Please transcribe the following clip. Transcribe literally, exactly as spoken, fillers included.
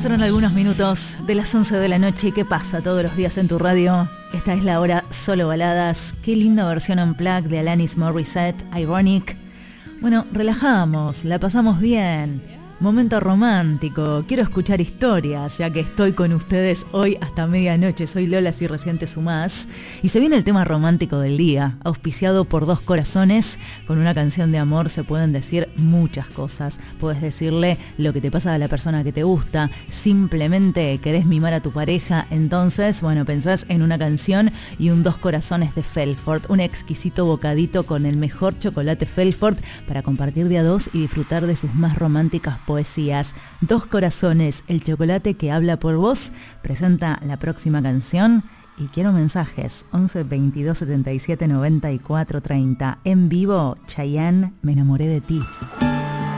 Pasaron algunos minutos de las once de la noche. ¿Qué pasa todos los días en tu radio? Esta es la hora Solo Baladas. Qué linda versión unplugged de Alanis Morissette, Ironic. Bueno, relajamos, la pasamos bien. Momento romántico. Quiero escuchar historias, ya que estoy con ustedes hoy hasta medianoche. Soy Lola, si recién te sumás. Y se viene el tema romántico del día, auspiciado por Dos Corazones. Con una canción de amor se pueden decir muchas cosas. Puedes decirle lo que te pasa a la persona que te gusta. Simplemente querés mimar a tu pareja. Entonces, bueno, pensás en una canción y un Dos Corazones de Felford. Un exquisito bocadito con el mejor chocolate Felford para compartir de a dos y disfrutar de sus más románticas poesías. Dos Corazones, el chocolate que habla por vos, presenta la próxima canción. Y quiero mensajes. once, veintidós, setenta y siete, noventa y cuatro, treinta. En vivo, Chayanne, Me enamoré de ti.